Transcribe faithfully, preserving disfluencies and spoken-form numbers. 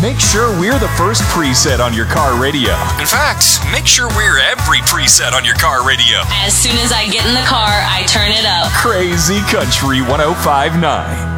make sure we're the first preset on your car radio. In fact, make sure we're every preset on your car radio. As soon as I get in the car, I turn it up. Crazy Country one oh five point nine.